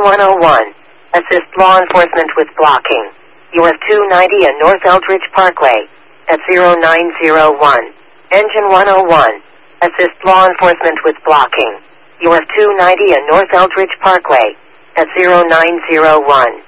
101. Assist law enforcement with blocking. You have 290 and North Eldridge Parkway at 0901. Engine 101. Assist law enforcement with blocking. You have 290 and North Eldridge Parkway at 0901.